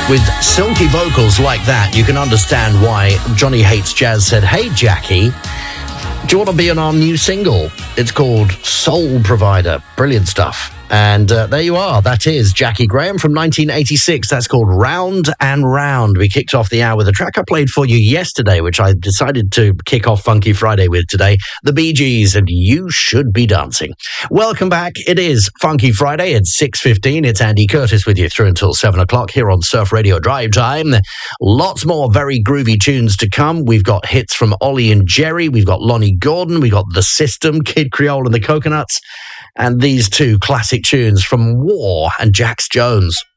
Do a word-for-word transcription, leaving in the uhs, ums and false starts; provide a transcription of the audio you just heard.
With silky vocals like that, you can understand why Johnny Hates Jazz said, "Hey, Jackie, do you want to be on our new single? It's called Soul Provider." Brilliant stuff. And uh, there you are. That is Jackie Graham from nineteen eighty-six. That's called Round and Round. We kicked off the hour with a track I played for you yesterday, which I decided to kick off Funky Friday with today. The Bee Gees and You Should Be Dancing. Welcome back. It is Funky Friday at six fifteen. It's Andy Curtis with you through until seven o'clock here on Surf Radio Drive Time. Lots more very groovy tunes to come. We've got hits from Ollie and Jerry. We've got Lonnie Gordon. We've got The System, Kid Creole and the Coconuts. And these two classic tunes from War and Jax Jones.